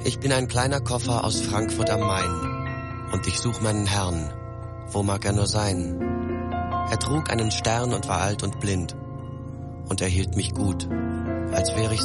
Ich bin ein kleiner Koffer aus Frankfurt am Main und ich such meinen Herrn. Wo mag er nur sein? Er trug einen Stern und war alt und blind und er hielt mich gut, als wäre ich